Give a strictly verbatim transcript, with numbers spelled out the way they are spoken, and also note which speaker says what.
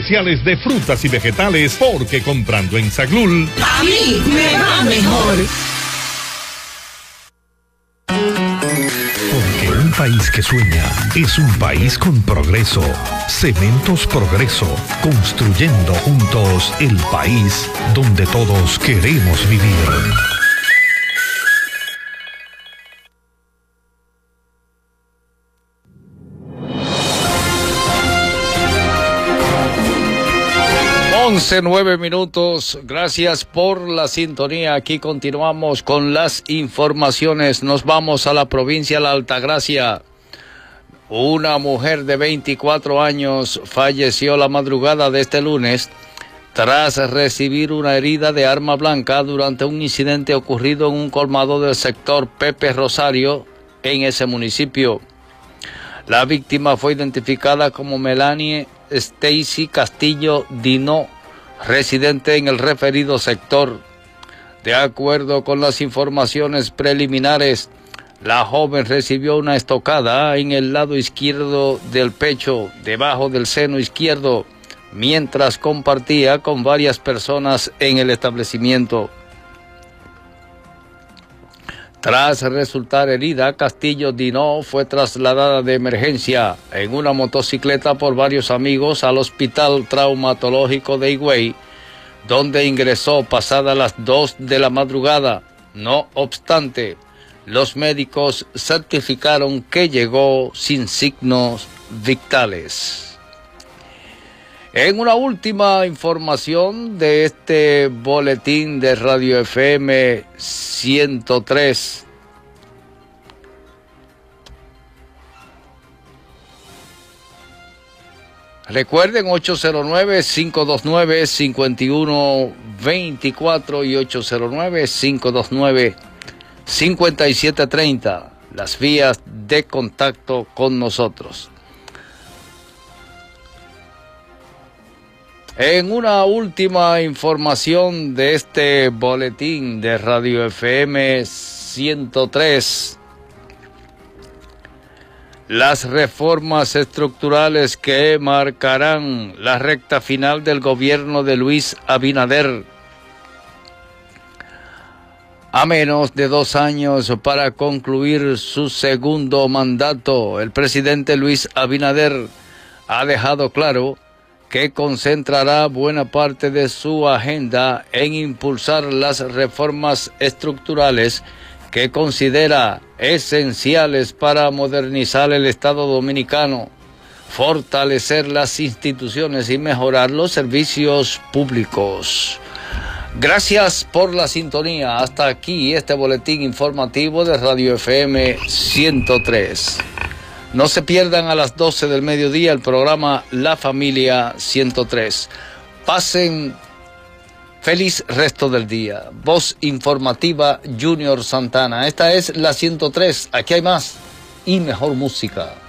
Speaker 1: especiales de frutas y vegetales, porque comprando en Saglul,
Speaker 2: a mí me va mejor.
Speaker 3: Porque un país que sueña es un país con progreso. Cementos Progreso, construyendo juntos el país donde todos queremos vivir.
Speaker 4: once, nueve minutos, gracias por la sintonía. Aquí continuamos con las informaciones. Nos vamos a la provincia de La Altagracia. Una mujer de veinticuatro años falleció la madrugada de este lunes tras recibir una herida de arma blanca durante un incidente ocurrido en un colmado del sector Pepe Rosario en ese municipio. La víctima fue identificada como Melanie Stacy Castillo Dino, residente en el referido sector. De acuerdo con las informaciones preliminares, la joven recibió una estocada en el lado izquierdo del pecho, debajo del seno izquierdo, mientras compartía con varias personas en el establecimiento. Tras resultar herida, Castillo Dino fue trasladada de emergencia en una motocicleta por varios amigos al Hospital Traumatológico de Higüey, donde ingresó pasadas las dos de la madrugada. No obstante, los médicos certificaron que llegó sin signos vitales. En una última información de este boletín de Radio F M ciento tres, recuerden ocho cero nueve, cinco dos nueve, cinco uno dos cuatro y ocho cero nueve, cinco dos nueve, cinco siete tres cero, las vías de contacto con nosotros. En una última información de este boletín de Radio F M ciento tres, las reformas estructurales que marcarán la recta final del gobierno de Luis Abinader. A menos de dos años para concluir su segundo mandato, el presidente Luis Abinader ha dejado claro que concentrará buena parte de su agenda en impulsar las reformas estructurales que considera esenciales para modernizar el Estado dominicano, fortalecer las instituciones y mejorar los servicios públicos. Gracias por la sintonía. Hasta aquí este boletín informativo de Radio F M ciento tres. No se pierdan a las doce del mediodía el programa La Familia ciento tres. Pasen feliz resto del día. Voz informativa Junior Santana. Esta es la ciento tres. Aquí hay más y mejor música.